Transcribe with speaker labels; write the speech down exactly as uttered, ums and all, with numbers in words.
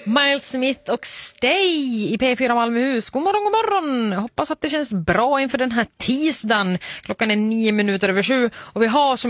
Speaker 1: Miles Smith och Stay i P fyra Malmöhus. God morgon, god morgon. Hoppas att det känns bra inför den här tisdagen. Klockan är nio minuter över sju och vi har som